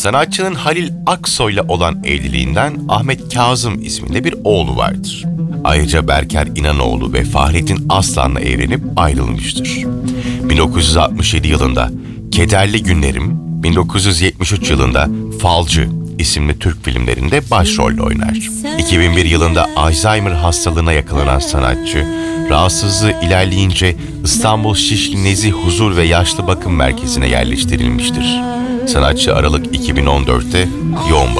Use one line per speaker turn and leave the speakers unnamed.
Sanatçının Halil Aksoy'la olan evliliğinden Ahmet Kazım isminde bir oğlu vardır. Ayrıca Berker İnanoğlu ve Fahrettin Aslan'la evlenip ayrılmıştır. 1967 yılında Kederli Günlerim, 1973 yılında Falcı isimli Türk filmlerinde başrolle oynar. 2001 yılında Alzheimer hastalığına yakalanan sanatçı, rahatsızlığı ilerleyince İstanbul Şişli Nezih Huzur ve Yaşlı Bakım Merkezi'ne yerleştirilmiştir. Sanatçı Aralık 2014'te yoğun